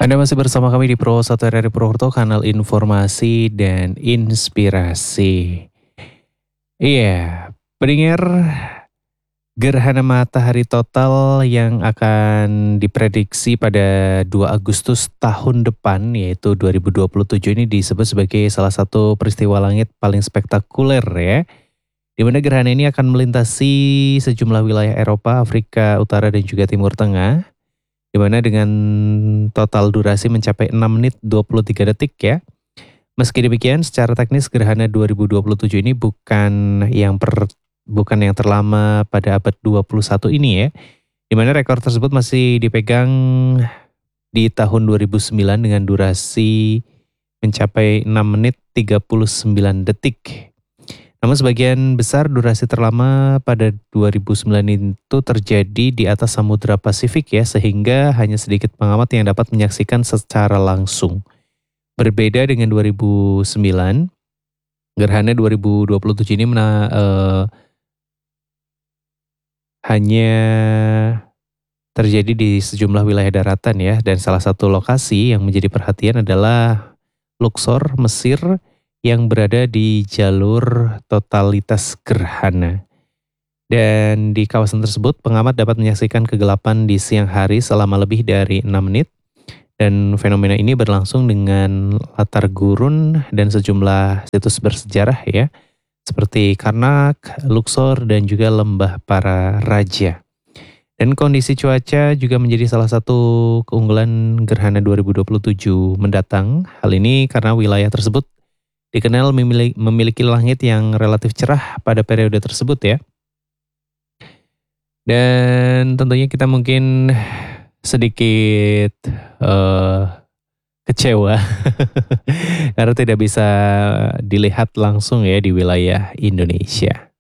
Anda masih bersama kami di Pro 1 RRI Purwokerto, kanal informasi dan inspirasi. Iya, pendengar, gerhana matahari total yang akan diprediksi pada 2 Agustus tahun depan, yaitu 2027 ini disebut sebagai salah satu peristiwa langit paling spektakuler ya. Di mana gerhana ini akan melintasi sejumlah wilayah Eropa, Afrika Utara dan juga Timur Tengah. Di mana dengan total durasi mencapai 6 menit 23 detik ya. Meski demikian, secara teknis gerhana 2027 ini bukan yang terlama pada abad 21 ini ya. Di mana rekor tersebut masih dipegang di tahun 2009 dengan durasi mencapai 6 menit 39 detik. Namun sebagian besar durasi terlama pada 2009 itu terjadi di atas Samudra Pasifik ya, sehingga hanya sedikit pengamat yang dapat menyaksikan secara langsung. Berbeda dengan 2009, gerhana 2027 ini hanya terjadi di sejumlah wilayah daratan ya, dan salah satu lokasi yang menjadi perhatian adalah Luxor, Mesir, yang berada di jalur totalitas gerhana. Dan di kawasan tersebut, pengamat dapat menyaksikan kegelapan di siang hari selama lebih dari 6 menit. Dan fenomena ini berlangsung dengan latar gurun dan sejumlah situs bersejarah ya, seperti Karnak, Luxor, dan juga Lembah Para Raja. Dan kondisi cuaca juga menjadi salah satu keunggulan gerhana 2027 mendatang. Hal ini karena wilayah tersebut dikenal memiliki langit yang relatif cerah pada periode tersebut ya. Dan tentunya kita mungkin sedikit kecewa karena tidak bisa dilihat langsung ya di wilayah Indonesia.